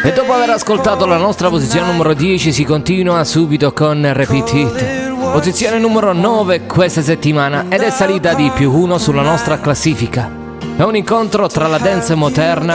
E dopo aver ascoltato la nostra posizione numero 10 si continua subito con Repeat It. Posizione numero 9 questa settimana ed è salita di +1 sulla nostra classifica. È un incontro tra la dance moderna